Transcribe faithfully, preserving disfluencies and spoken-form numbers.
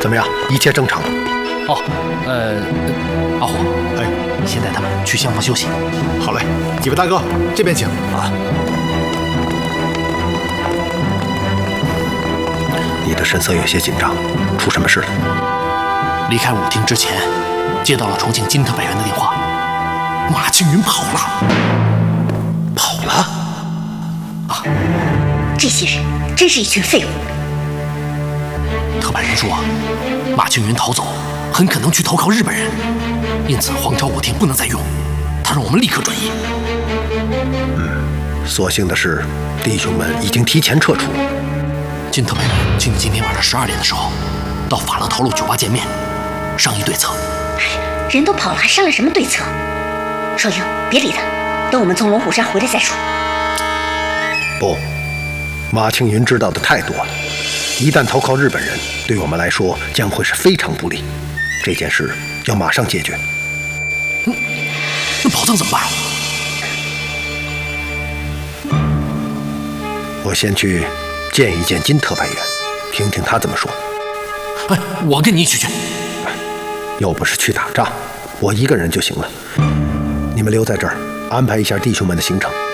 怎么样？一切正常？ 哦，呃，阿虎， 哎， 你先带他们去厢房休息。 好嘞，几位大哥，这边请。 啊。 你的神色有些紧张，出什么事了？ 离开舞厅之前，接到了重庆金特派员的电话，马青云跑了。 跑了？ 啊！ 这些人真是一群废物。 特派员说，马青云逃走，很可能去投靠日本人，因此皇朝舞厅不能再用，他让我们立刻转移。 嗯，所幸的是，弟兄们已经提前撤出。 金特派员请你今天晚上十二点的时候，到法乐陶路酒吧见面，商议对策。 哎，人都跑了，还商量什么对策？少英，别理他，等我们从龙虎山回来再说。 不，马青云知道的太多了，一旦投靠日本人，对我们来说将会是非常不利。这件事要马上解决。 嗯，那宝藏怎么办？ 我先去见一见金特派员，听听他怎么说。 哎，我跟你一起去。 又不是去打仗，我一个人就行了。你们留在这儿，安排一下弟兄们的行程。